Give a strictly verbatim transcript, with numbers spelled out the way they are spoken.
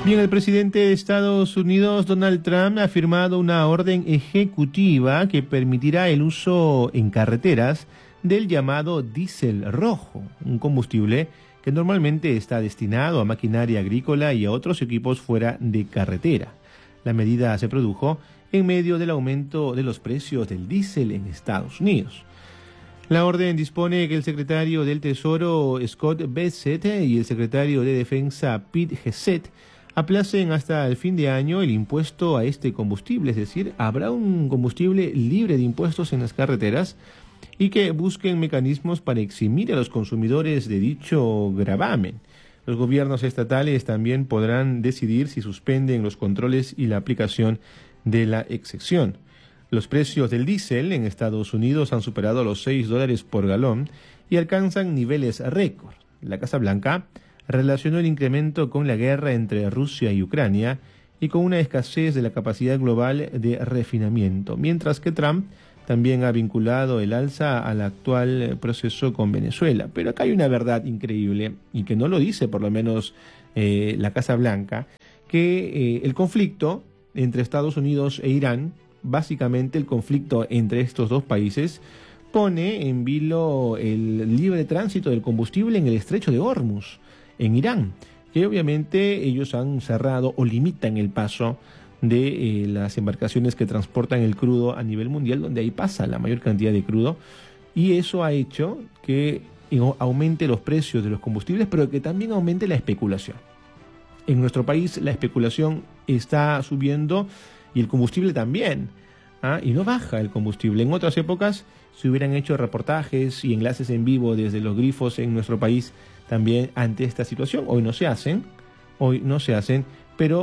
Bien, el presidente de Estados Unidos, Donald Trump, ha firmado una orden ejecutiva que permitirá el uso en carreteras del llamado diésel rojo, un combustible que normalmente está destinado a maquinaria agrícola y a otros equipos fuera de carretera. La medida se produjo en medio del aumento de los precios del diésel en Estados Unidos. La orden dispone que el secretario del Tesoro, Scott Bessent, y el secretario de Defensa, Pete Hegseth, aplacen hasta el fin de año el impuesto a este combustible, es decir, habrá un combustible libre de impuestos en las carreteras, y que busquen mecanismos para eximir a los consumidores de dicho gravamen. Los gobiernos estatales también podrán decidir si suspenden los controles y la aplicación de la excepción. Los precios del diésel en Estados Unidos han superado los seis dólares por galón y alcanzan niveles récord. La Casa Blanca relacionó el incremento con la guerra entre Rusia y Ucrania y con una escasez de la capacidad global de refinamiento, mientras que Trump también ha vinculado el alza al actual proceso con Venezuela. Pero acá hay una verdad increíble, y que no lo dice por lo menos eh, la Casa Blanca, que eh, el conflicto entre Estados Unidos e Irán, básicamente el conflicto entre estos dos países, pone en vilo el libre tránsito del combustible en el estrecho de Hormuz, en Irán, que obviamente ellos han cerrado o limitan el paso de eh, las embarcaciones que transportan el crudo a nivel mundial, donde ahí pasa la mayor cantidad de crudo, y eso ha hecho que aumente los precios de los combustibles, pero que también aumente la especulación. En nuestro país la especulación está subiendo y el combustible también, ¿ah? Y no baja el combustible. En otras épocas se hubieran hecho reportajes y enlaces en vivo desde los grifos en nuestro país también ante esta situación. Hoy no se hacen, hoy no se hacen, pero